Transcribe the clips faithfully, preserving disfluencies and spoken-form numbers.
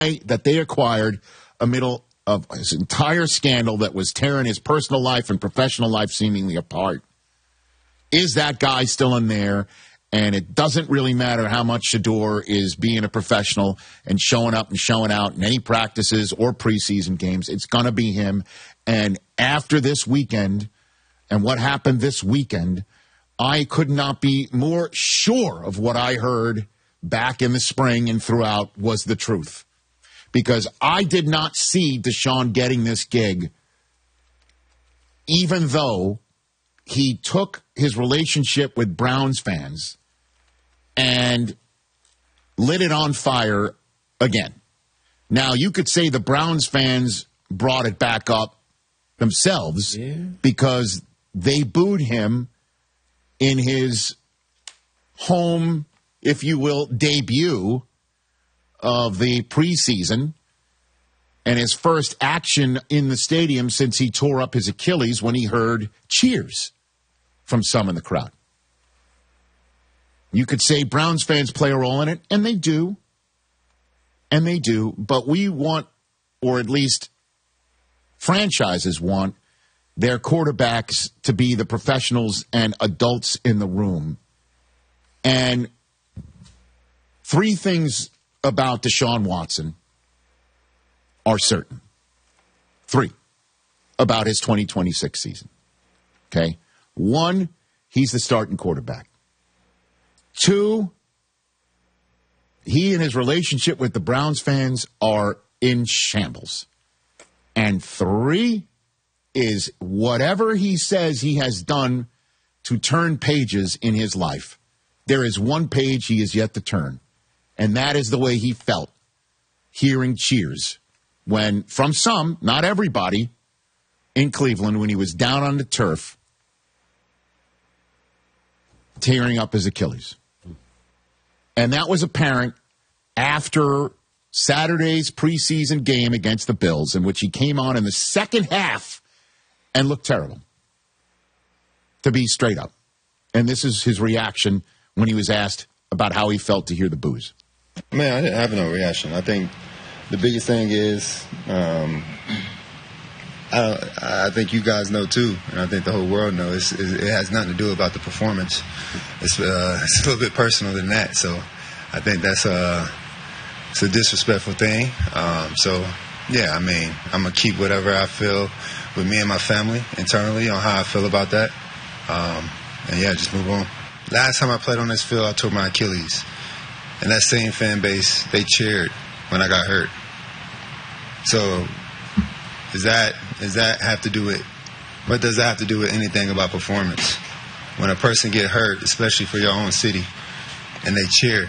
that they acquired amidst of his entire scandal that was tearing his personal life and professional life seemingly apart. Is that guy still in there? And it doesn't really matter how much Shedeur is being a professional and showing up and showing out in any practices or preseason games. It's going to be him. And after this weekend and what happened this weekend, I could not be more sure of what I heard back in the spring and throughout was the truth. Because I did not see Deshaun getting this gig, even though he took his relationship with Browns fans and lit it on fire again. Now, you could say the Browns fans brought it back up themselves yeah. because they booed him in his home, if you will, debut of the preseason and his first action in the stadium since he tore up his Achilles when he heard cheers from some in the crowd. You could say Browns fans play a role in it, and they do. And they do. But we want, or at least franchises want, their quarterbacks to be the professionals and adults in the room. And three things about Deshaun Watson are certain. Three about his twenty twenty-six season. Okay? One, he's the starting quarterback. Two, he and his relationship with the Browns fans are in shambles. And three is whatever he says he has done to turn pages in his life, there is one page he is yet to turn. And that is the way he felt hearing cheers when, from some, not everybody, in Cleveland, when he was down on the turf, tearing up his Achilles. And that was apparent after Saturday's preseason game against the Bills, in which he came on in the second half and looked terrible, to be straight up. And this is his reaction when he was asked about how he felt to hear the boos. Man, I didn't have no reaction. I think the biggest thing is, um, I, I think you guys know too, and I think the whole world knows, it's, it has nothing to do about the performance. It's, uh, it's a little bit personal than that. So I think that's a, it's a disrespectful thing. Um, so, yeah, I mean, I'm going to keep whatever I feel with me and my family internally on how I feel about that. Um, and, yeah, just move on. Last time I played on this field, I tore my Achilles. And that same fan base, they cheered when I got hurt. So does that does that have to do with, what does that have to do with anything about performance? When a person get hurt, especially for your own city, and they cheer.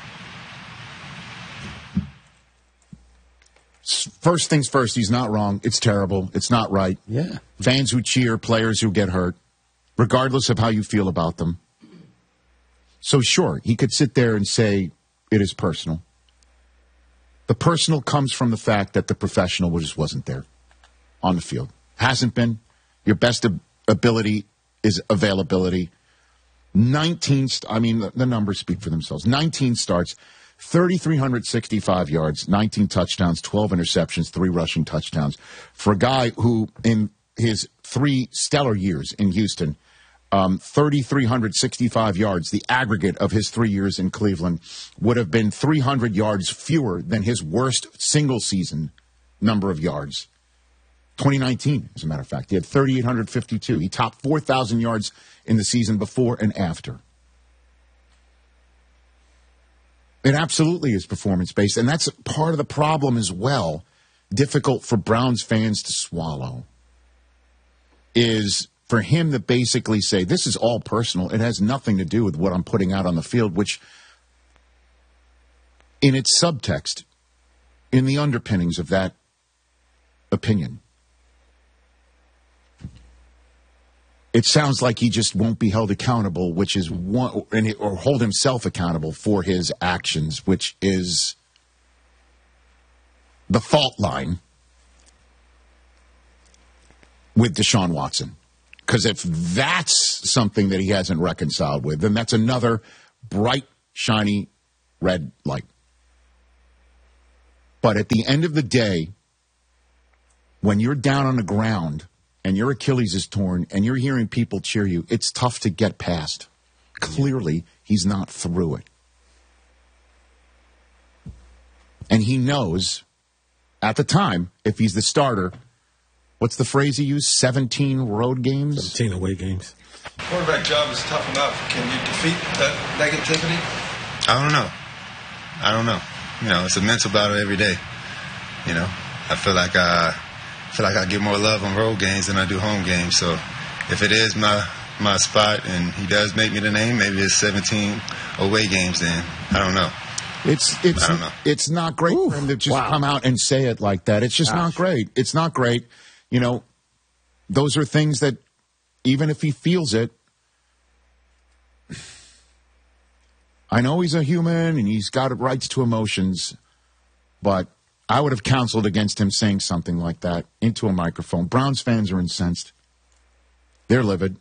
First things first, he's not wrong. It's terrible. It's not right. Yeah. Fans who cheer, players who get hurt, regardless of how you feel about them. So sure, he could sit there and say it is personal. The personal comes from the fact that the professional just wasn't there on the field. Hasn't been. Your best ab- ability is availability. nineteen, st- I mean, the, the numbers speak for themselves. nineteen starts, three thousand three hundred sixty-five yards, nineteen touchdowns, twelve interceptions, three rushing touchdowns. For a guy who, in his three stellar years in Houston, Um, three thousand three hundred sixty-five yards, the aggregate of his three years in Cleveland, would have been three hundred yards fewer than his worst single-season number of yards. twenty nineteen, as a matter of fact. He had three thousand eight hundred fifty-two. He topped four thousand yards in the season before and after. It absolutely is performance-based, and that's part of the problem as well, difficult for Browns fans to swallow, is for him to basically say, this is all personal. It has nothing to do with what I'm putting out on the field, which in its subtext, in the underpinnings of that opinion, it sounds like he just won't be held accountable, which is one, or hold himself accountable for his actions, which is the fault line with Deshaun Watson. Because if that's something that he hasn't reconciled with, then that's another bright, shiny red light. But at the end of the day, when you're down on the ground and your Achilles is torn and you're hearing people cheer you, it's tough to get past. Clearly, he's not through it. And he knows, at the time, if he's the starter, what's the phrase he used? seventeen road games? seventeen away games. Quarterback job is tough enough. Can you defeat that negativity? I don't know. I don't know. You know, it's a mental battle every day. You know, I feel like I, I feel like I get more love on road games than I do home games. So if it is my my spot and he does make me the name, maybe it's seventeen away games then. I don't know. It's it's I don't know. It's not great Ooh, for him to just wow. come out and say it like that. It's just Gosh. not great. It's not great. You know, those are things that even if he feels it, I know he's a human and he's got rights to emotions, but I would have counseled against him saying something like that into a microphone. Browns fans are incensed. They're livid.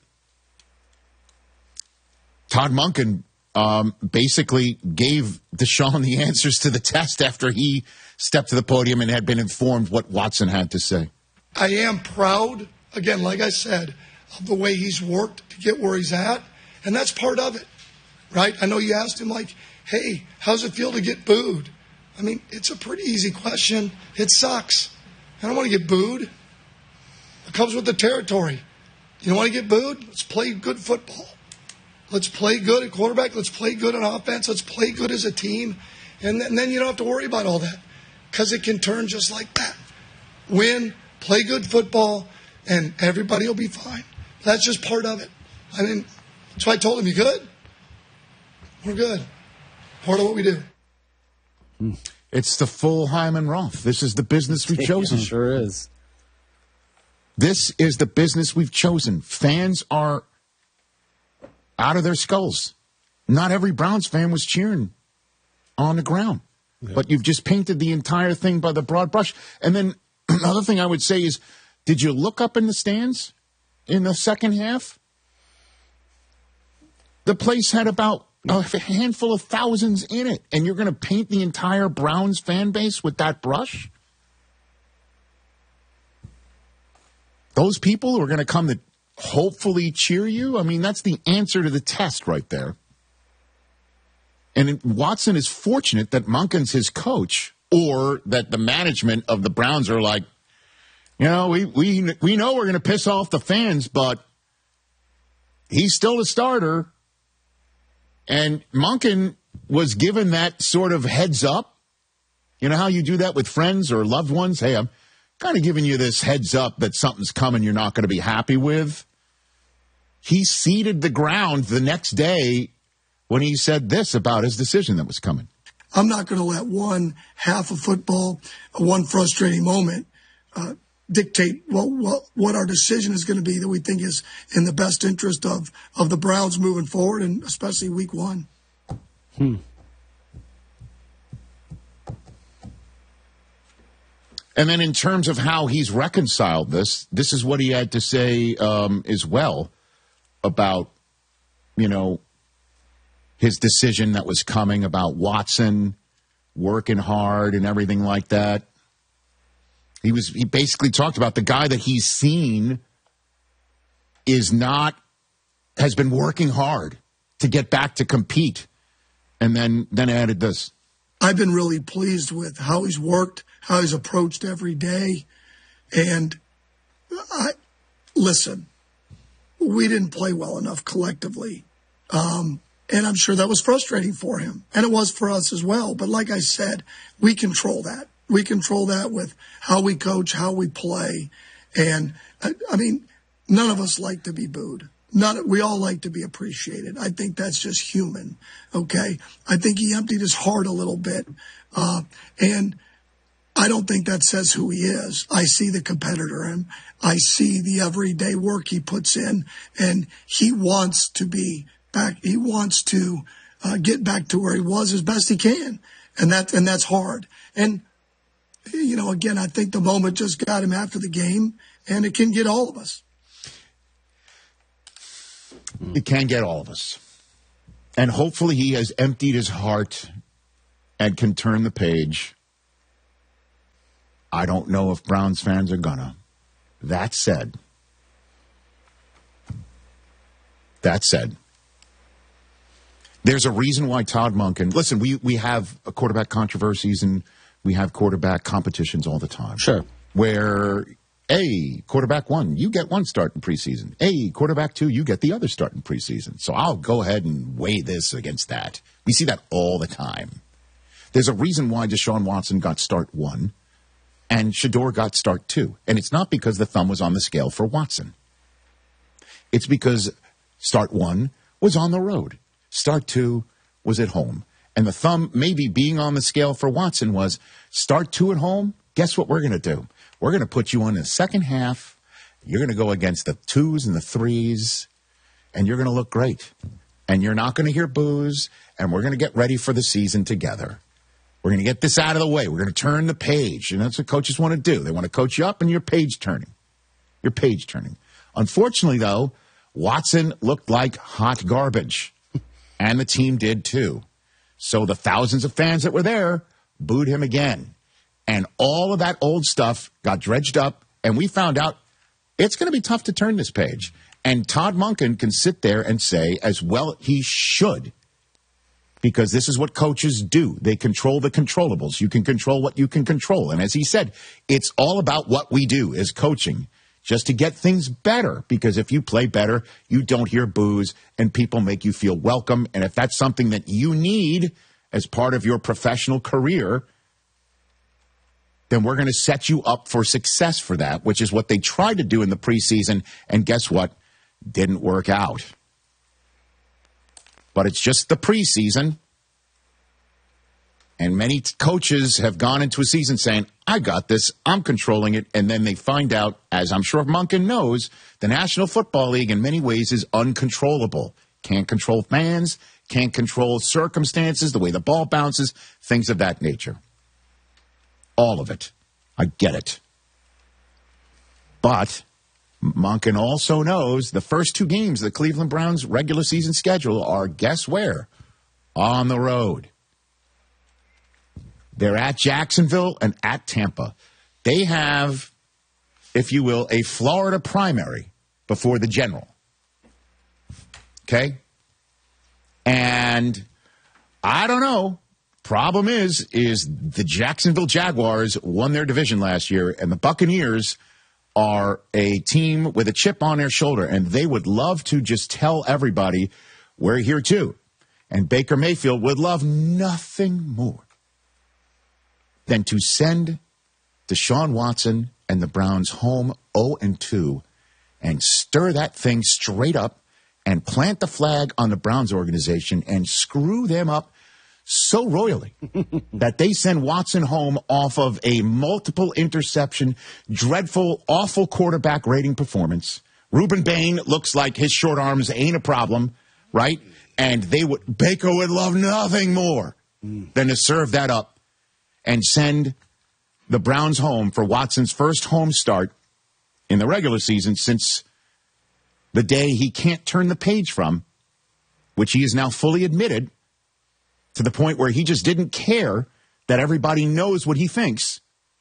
Todd Monken um, basically gave Deshaun the answers to the test after he stepped to the podium and had been informed what Watson had to say. I am proud, again, like I said, of the way he's worked to get where he's at, and that's part of it, right? I know you asked him, like, hey, how's it feel to get booed? I mean, it's a pretty easy question. It sucks. I don't want to get booed. It comes with the territory. You don't want to get booed? Let's play good football. Let's play good at quarterback. Let's play good on offense. Let's play good as a team. And then, and then you don't have to worry about all that because it can turn just like that. Win, play good football, and everybody will be fine. That's just part of it. I mean, so I told him, you good? We're good. Part of what we do. It's the full Hyman Roth. This is the business we've chosen. It sure is. This is the business we've chosen. Fans are out of their skulls. Not every Browns fan was cheering on the ground. Yeah. But you've just painted the entire thing by the broad brush. And then another thing I would say is, did you look up in the stands in the second half? The place had about a handful of thousands in it. And you're going to paint the entire Browns fan base with that brush? Those people who are going to come to hopefully cheer you? I mean, that's the answer to the test right there. And Watson is fortunate that Monken's his coach, or that the management of the Browns are like, you know, we we we know we're going to piss off the fans, but he's still the starter. And Monken was given that sort of heads up. You know how you do that with friends or loved ones? Hey, I'm kind of giving you this heads up that something's coming you're not going to be happy with. He ceded the ground the next day when he said this about his decision that was coming. I'm not going to let one half of football, one frustrating moment, uh, dictate what, what what our decision is going to be that we think is in the best interest of, of the Browns moving forward, and especially week one. Hmm. And then in terms of how he's reconciled this, this is what he had to say um, as well about, you know, his decision that was coming about Watson working hard and everything like that. He was he basically talked about the guy that he's seen is not, has been working hard to get back to compete. And then, then added this. I've been really pleased with how he's worked, how he's approached every day. And I listen, we didn't play well enough collectively. Um, and I'm sure that was frustrating for him. And it was for us as well. But like I said, we control that. We control that with how we coach, how we play. And, I, I mean, none of us like to be booed. None, we all like to be appreciated. I think that's just human, okay? I think he emptied his heart a little bit. Uh, and I don't think that says who he is. I see the competitor in him. I see the everyday work he puts in. And he wants to be back. He wants to uh, get back to where he was as best he can. And, that, and that's hard. And, you know, again, I think the moment just got him after the game, and it can get all of us. It can get all of us. And hopefully he has emptied his heart and can turn the page I don't know if Browns fans are gonna. That said, that said, there's a reason why Todd Monken, listen, we, we have quarterback controversies and we have quarterback competitions all the time. Sure. Where, A, quarterback one, you get one start in preseason. A, quarterback two, you get the other start in preseason. So I'll go ahead and weigh this against that. We see that all the time. There's a reason why Deshaun Watson got start one and Shedeur got start two. And it's not because the thumb was on the scale for Watson. It's because start one was on the road. Start two was at home. And the thumb maybe being on the scale for Watson was start two at home. Guess what we're going to do? We're going to put you on the second half. You're going to go against the twos and the threes, and you're going to look great. And you're not going to hear boos, and we're going to get ready for the season together. We're going to get this out of the way. We're going to turn the page. And that's what coaches want to do. They want to coach you up, and you're page turning. You're page turning. Unfortunately, though, Watson looked like hot garbage, and the team did too. So the thousands of fans that were there booed him again. And all of that old stuff got dredged up, and we found out it's going to be tough to turn this page. And Todd Monken can sit there and say, as well he should, because this is what coaches do. They control the controllables. You can control what you can control. And as he said, it's all about what we do as coaching, just to get things better. Because if you play better, you don't hear boos, and people make you feel welcome. And if that's something that you need as part of your professional career, then we're going to set you up for success for that, which is what they tried to do in the preseason. And guess what? Didn't work out. But it's just the preseason. And many t- coaches have gone into a season saying, I got this, I'm controlling it. And then they find out, as I'm sure Monken knows, the National Football League in many ways is uncontrollable. Can't control fans, can't control circumstances, the way the ball bounces, things of that nature. All of it. I get it. But Monken also knows the first two games of the Cleveland Browns regular season schedule are, guess where? On the road. They're at Jacksonville and at Tampa. They have, if you will, a Florida primary before the general. Okay? And I don't know. Problem is, is the Jacksonville Jaguars won their division last year, and the Buccaneers are a team with a chip on their shoulder, and they would love to just tell everybody, we're here too. And Baker Mayfield would love nothing more than to send Deshaun Watson and the Browns home oh and two and stir that thing straight up and plant the flag on the Browns organization and screw them up so royally that they send Watson home off of a multiple interception, dreadful, awful quarterback rating performance. Reuben Bain looks like his short arms ain't a problem, right? And they would, Baker would love nothing more than to serve that up and send the Browns home for Watson's first home start in the regular season since the day he can't turn the page from, which he has now fully admitted, to the point where he just didn't care that everybody knows what he thinks.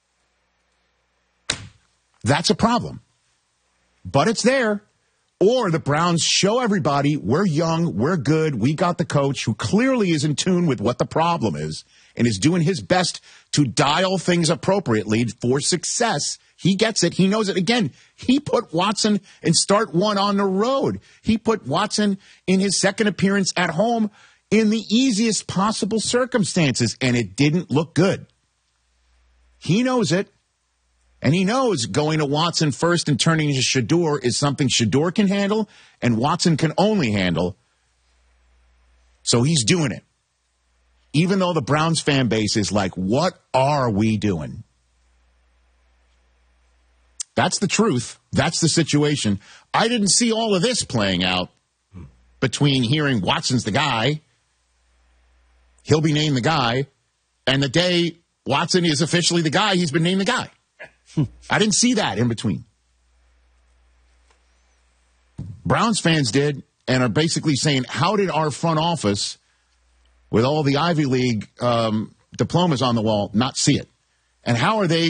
That's a problem. But it's there. Or the Browns show everybody we're young, we're good, we got the coach who clearly is in tune with what the problem is and is doing his best to dial things appropriately for success. He gets it. He knows it. Again, he put Watson in start one on the road. He put Watson in his second appearance at home in the easiest possible circumstances, and it didn't look good. He knows it, and he knows going to Watson first and turning to Shedeur is something Shedeur can handle and Watson can only handle. So he's doing it. Even though the Browns fan base is like, what are we doing? That's the truth. That's the situation. I didn't see all of this playing out between hearing Watson's the guy, he'll be named the guy, and the day Watson is officially the guy, he's been named the guy. I didn't see that in between. Browns fans did and are basically saying, how did our front office, with all the Ivy League um, diplomas on the wall, not see it? And how are they